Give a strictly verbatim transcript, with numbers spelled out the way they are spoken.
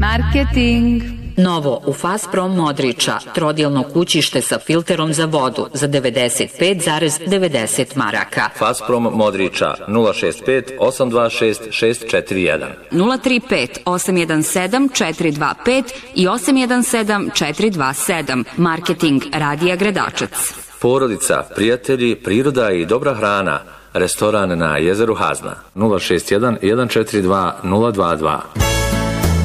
Marketing. Novo u Fasprom Modrića, trodjelno kućište sa filterom za vodu za devedeset pet zarez devedeset maraka. Fasprom Modrića nula šest pet osam dva šest šest četiri jedan nula tri pet osam jedan sedam četiri dva pet i osam jedan sedam četiri dva sedam. Marketing Radija Gradačac. Porodica, prijatelji, priroda i dobra hrana. Restoran na jezeru Hazna nula šest jedan jedan četiri dva nula dva dva.